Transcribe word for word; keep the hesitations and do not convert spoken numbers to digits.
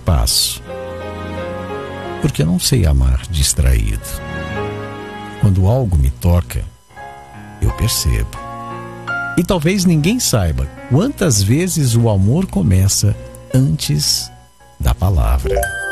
faço? Porque eu não sei amar distraído. Quando algo me toca, eu percebo. E talvez ninguém saiba quantas vezes o amor começa antes da palavra.